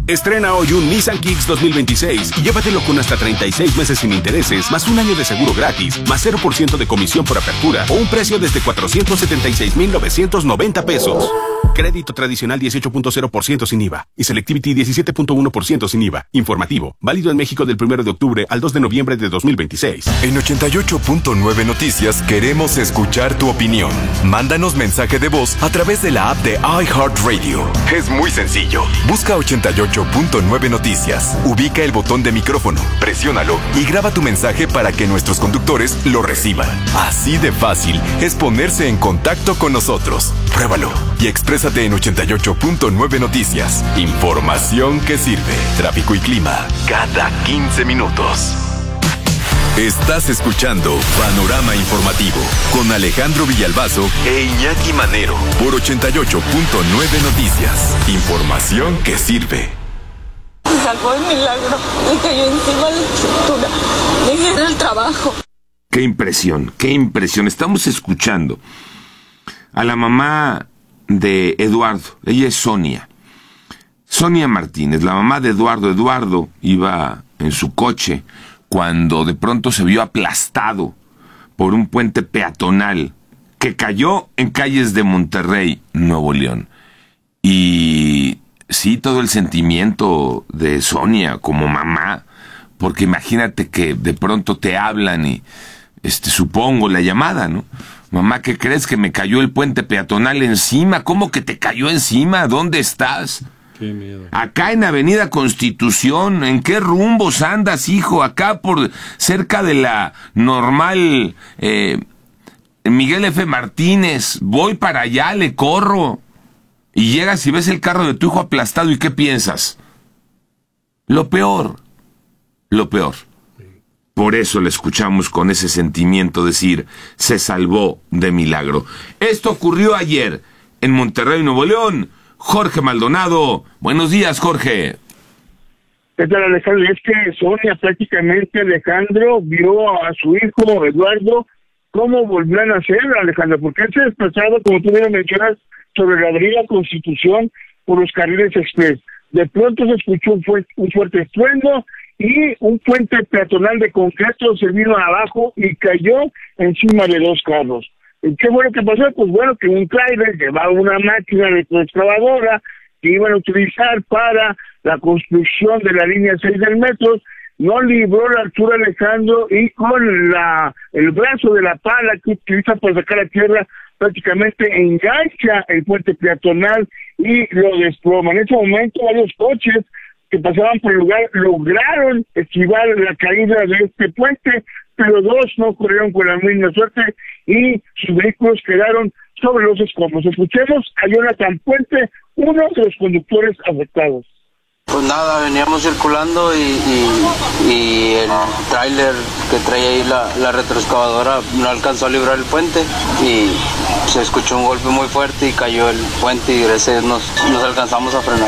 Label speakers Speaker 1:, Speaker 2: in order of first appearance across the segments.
Speaker 1: Estrena hoy un Nissan Kicks 2026 y llévatelo con hasta 36 meses sin intereses, más un año de seguro gratis, más 0% de comisión por apertura o un precio desde 476,990 pesos. Crédito tradicional 18.0% sin IVA y Selectivity 17.1% sin IVA. Informativo. Válido en México del 1 de octubre al 2 de noviembre de 2026.
Speaker 2: En 88.9 Noticias queremos escuchar tu opinión. Mándanos mensaje de voz a través de la app de iHeartRadio. Es muy sencillo. Busca 88.9 Noticias. Ubica el botón de micrófono, presiónalo y graba tu mensaje para que nuestros conductores lo reciban. Así de fácil es ponerse en contacto con nosotros. Pruébalo y exprésate en 88.9 Noticias. Información que sirve. Tráfico y clima cada 15 minutos. Estás escuchando Panorama Informativo con Alejandro Villalbazo e Iñaki Manero por 88.9 Noticias. Información que sirve.
Speaker 3: Me salvó el milagro. Me cayó encima la estructura. Dejé el trabajo.
Speaker 4: Qué impresión, qué impresión. Estamos escuchando a la mamá de Eduardo. Ella es Sonia Martínez, la mamá de Eduardo. Eduardo iba en su coche cuando de pronto se vio aplastado por un puente peatonal que cayó en calles de Monterrey, Nuevo León. Y sí, todo el sentimiento de Sonia como mamá, porque imagínate que de pronto te hablan y supongo la llamada, ¿no? Mamá, ¿qué crees? Que me cayó el puente peatonal encima. ¿Cómo que te cayó encima? ¿Dónde estás?
Speaker 5: Qué miedo.
Speaker 4: Acá en Avenida Constitución. ¿En qué rumbos andas, hijo? Acá por cerca de la normal Miguel F. Martínez. Voy para allá, le corro. Y llegas y ves el carro de tu hijo aplastado. ¿Y qué piensas? Lo peor. Por eso le escuchamos con ese sentimiento decir, se salvó de milagro. Esto ocurrió ayer en Monterrey, Nuevo León. Jorge Maldonado. Buenos días, Jorge.
Speaker 6: ¿Qué tal, Alejandro? Es que Sonia prácticamente, Alejandro, vio a su hijo Eduardo cómo volvió a nacer, Alejandro, porque él se desplazaba, como tú bien mencionas, sobre la avenida Constitución por los carriles express. De pronto se escuchó un fuerte estruendo y un puente peatonal de concreto se vino abajo y cayó encima de dos carros. ¿Qué fue lo que pasó? Pues bueno, que un tráiler llevaba una máquina de excavadora que iban a utilizar para la construcción de la línea 6 del metro, no libró la altura, Alejandro, y con el brazo de la pala que utiliza para sacar la tierra, prácticamente engancha el puente peatonal y lo desploma. En ese momento varios coches que pasaban por el lugar lograron esquivar la caída de este puente, pero dos no corrieron con la misma suerte y sus vehículos quedaron sobre los escombros. Escuchemos a Jonathan Puente, uno de los conductores afectados.
Speaker 7: Pues nada, veníamos circulando y el tráiler que traía ahí la retroexcavadora no alcanzó a librar el puente y se escuchó un golpe muy fuerte y cayó el puente y gracias a Dios nos alcanzamos a frenar.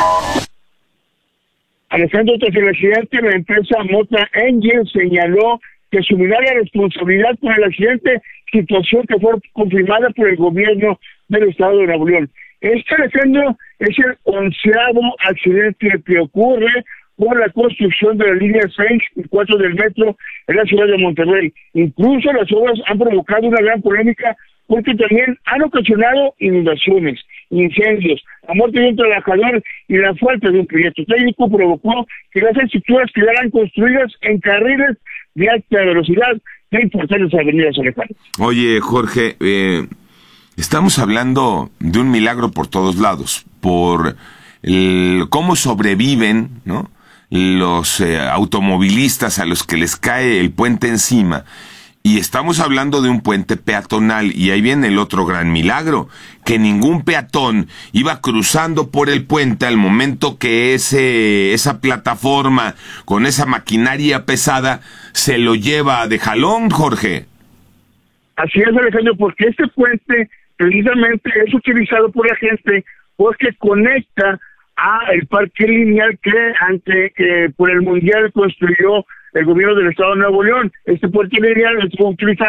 Speaker 6: Alejandro, tras el accidente, la empresa Mota Engine señaló que asumirá la responsabilidad por el accidente, situación que fue confirmada por el gobierno del estado de Nuevo León. Este, Alejandro, es el 11º accidente que ocurre por la construcción de la línea 6 y 4 del metro en la ciudad de Monterrey. Incluso las obras han provocado una gran polémica porque también han ocasionado inundaciones, incendios, la muerte de un trabajador y la falta de un proyecto técnico provocó que las estructuras quedaran construidas en carriles de alta velocidad de importantes avenidas, Alejandro.
Speaker 4: Oye, Jorge, estamos hablando de un milagro por todos lados, por cómo sobreviven, ¿no?, los automovilistas a los que les cae el puente encima. Y estamos hablando de un puente peatonal, y ahí viene el otro gran milagro, que ningún peatón iba cruzando por el puente al momento que esa plataforma con esa maquinaria pesada se lo lleva de jalón, Jorge.
Speaker 6: Así es, Alejandro, porque este puente precisamente es utilizado por la gente porque conecta a el parque lineal que por el Mundial construyó el gobierno del estado de Nuevo León. Este puente lineal estuvo utilizado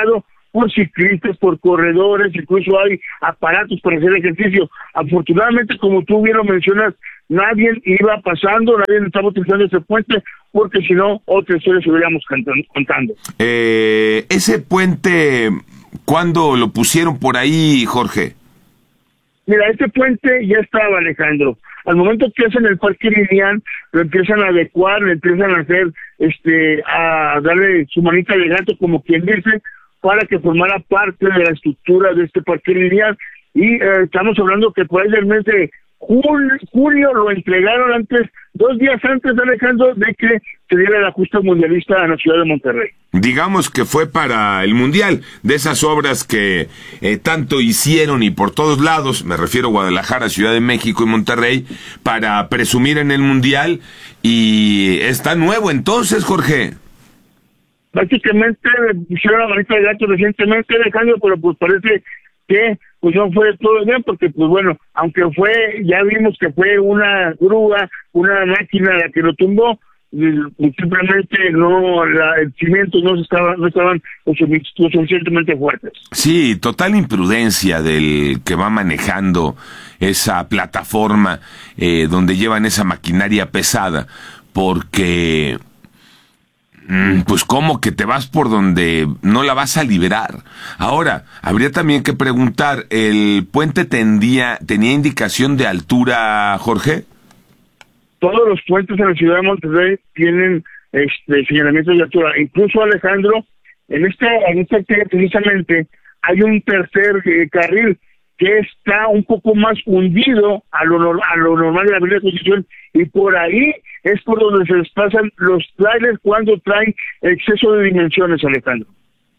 Speaker 6: por ciclistas, por corredores, incluso hay aparatos para hacer ejercicio. Afortunadamente, como tú bien lo mencionas, nadie iba pasando, nadie estaba utilizando ese puente, porque si no, otra historia estuviéramos contando.
Speaker 4: Ese puente, ¿cuándo lo pusieron por ahí, Jorge?
Speaker 6: Mira, este puente ya estaba, Alejandro. Al momento que hacen el parque lineal, lo empiezan a adecuar, le empiezan a hacer, a darle su manita de gato, como quien dice, para que formara parte de la estructura de este parque lineal. Y estamos hablando que por ahí del mes de junio lo entregaron 2 días antes, Alejandro, de que se diera la justa mundialista a la ciudad de Monterrey.
Speaker 4: Digamos que fue para el Mundial, de esas obras que tanto hicieron y por todos lados, me refiero a Guadalajara, Ciudad de México y Monterrey, para presumir en el Mundial, y está nuevo entonces, Jorge.
Speaker 6: Prácticamente pusieron la manita de gato recientemente, Alejandro, pero pues parece que pues no fue todo bien, porque pues bueno, aunque ya vimos que fue una grúa, una máquina la que lo tumbó, simplemente el cimiento no estaban lo suficientemente fuertes. Sí,
Speaker 4: total imprudencia del que va manejando esa plataforma donde llevan esa maquinaria pesada, porque pues como que te vas por donde no la vas a liberar. Ahora, habría también que preguntar, ¿el puente tenía indicación de altura, Jorge?
Speaker 6: Todos los puentes en la ciudad de Monterrey tienen señalamientos de altura. Incluso, Alejandro, en este precisamente hay un tercer carril que está un poco más hundido a lo normal de la Avenida Constitución, y por ahí es por donde se desplazan los trailers cuando traen exceso de dimensiones, Alejandro.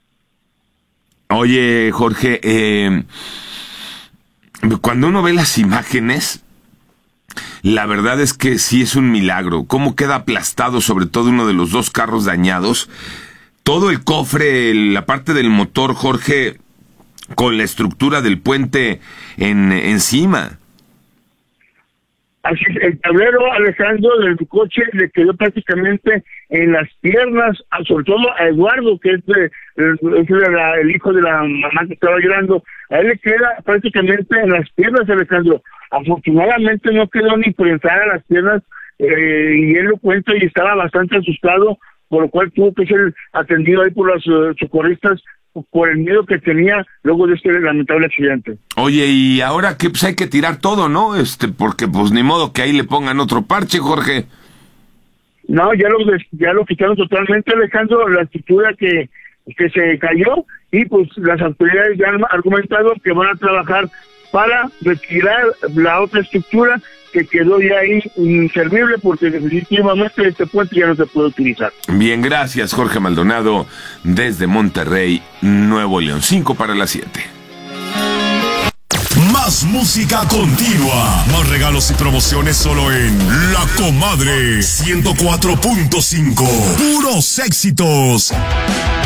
Speaker 4: Oye, Jorge, cuando uno ve las imágenes, la verdad es que sí es un milagro. Cómo queda aplastado, sobre todo uno de los 2 carros dañados. Todo el cofre, la parte del motor, Jorge, con la estructura del puente encima.
Speaker 6: Así es, el tablero, Alejandro, del coche le quedó prácticamente en las piernas, sobre todo a Eduardo, que es el hijo de la mamá que estaba llorando. A él le queda prácticamente en las piernas, Alejandro. Afortunadamente no quedó ni prensada las piernas, y él lo cuenta y estaba bastante asustado, por lo cual tuvo que ser atendido ahí por los socorristas, por el miedo que tenía luego de este lamentable accidente. Oye, y ahora que pues hay que tirar todo, ¿no? Porque pues ni modo que ahí le pongan otro parche, Jorge. No, ya lo quitaron totalmente, Alejandro, la estructura que se cayó, y pues las autoridades ya han argumentado que van a trabajar para retirar la otra estructura que quedó ya ahí inservible, porque definitivamente este puente ya no se puede utilizar. Bien, gracias, Jorge Maldonado, desde Monterrey, Nuevo León. 5:07.
Speaker 5: Más música continua, más regalos y promociones solo en La Comadre 104.5. Puros éxitos.